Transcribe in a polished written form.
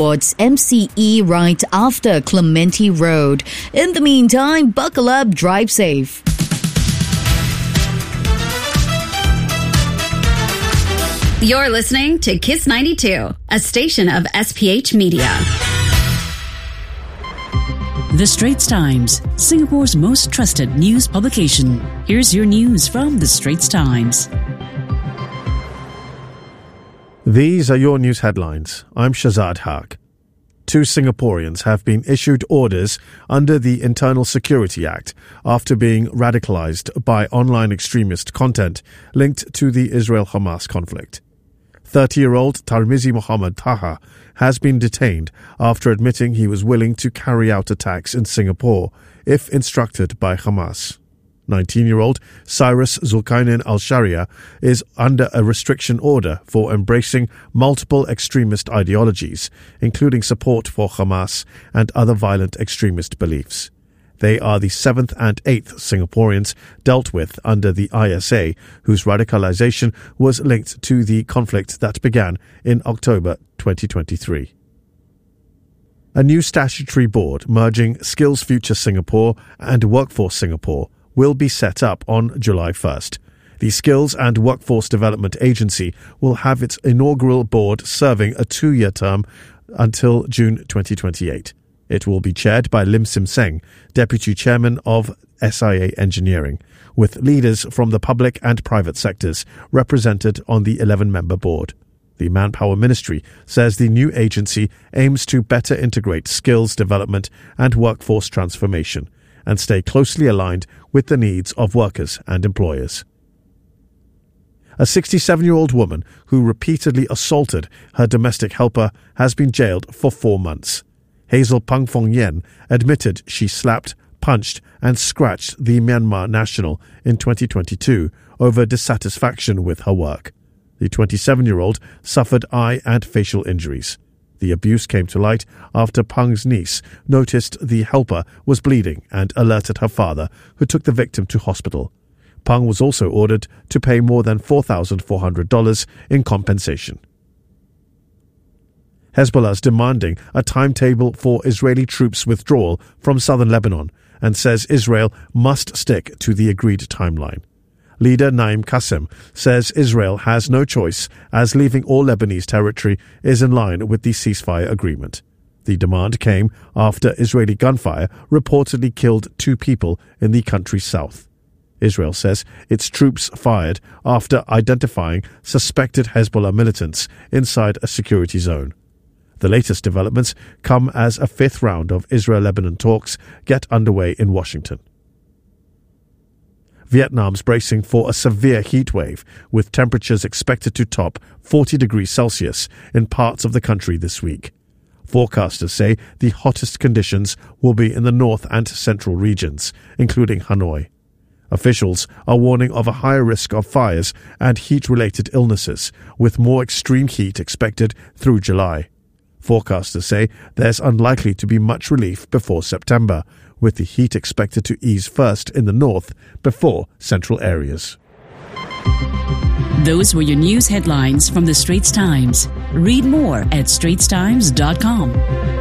towards MCE right after Clementi Road. In the meantime, buckle up, drive safe. You're listening to Kiss 92, a station of SPH Media. The Straits Times, Singapore's most trusted news publication. Here's your news from The Straits Times. These are your news headlines. I'm Shazad Haq. 2 Singaporeans have been issued orders under the Internal Security Act after being radicalized by online extremist content linked to the Israel-Hamas conflict. 30-year-old Tarmizi Muhammad Taha has been detained after admitting he was willing to carry out attacks in Singapore if instructed by Hamas. 19-year-old Cyrus Zulkarnain Al-Sharia is under a restriction order for embracing multiple extremist ideologies, including support for Hamas and other violent extremist beliefs. They are the 7th and 8th Singaporeans dealt with under the ISA, whose radicalization was linked to the conflict that began in October 2023. A new statutory board merging Skills Future Singapore and Workforce Singapore will be set up on July 1st. The Skills and Workforce Development Agency will have its inaugural board serving a 2-year term until June 2028. It will be chaired by Lim Sim Seng, Deputy Chairman of SIA Engineering, with leaders from the public and private sectors represented on the 11-member board. The Manpower Ministry says the new agency aims to better integrate skills development and workforce transformation and stay closely aligned with the needs of workers and employers. A 67-year-old woman who repeatedly assaulted her domestic helper has been jailed for 4 months. Hazel Pang Fong Yen admitted she slapped, punched and scratched the Myanmar national in 2022 over dissatisfaction with her work. The 27-year-old suffered eye and facial injuries. The abuse came to light after Pang's niece noticed the helper was bleeding and alerted her father, who took the victim to hospital. Pang was also ordered to pay more than $4,400 in compensation. Hezbollah is demanding a timetable for Israeli troops' withdrawal from southern Lebanon and says Israel must stick to the agreed timeline. Leader Naim Qassem says Israel has no choice as leaving all Lebanese territory is in line with the ceasefire agreement. The demand came after Israeli gunfire reportedly killed 2 people in the country's south. Israel says its troops fired after identifying suspected Hezbollah militants inside a security zone. The latest developments come as a 5th round of Israel-Lebanon talks get underway in Washington. Vietnam's bracing for a severe heat wave, with temperatures expected to top 40 degrees Celsius in parts of the country this week. Forecasters say the hottest conditions will be in the north and central regions, including Hanoi. Officials are warning of a higher risk of fires and heat-related illnesses, with more extreme heat expected through July. Forecasters say there's unlikely to be much relief before September, with the heat expected to ease first in the north before central areas. Those were your news headlines from The Straits Times. Read more at straitstimes.com.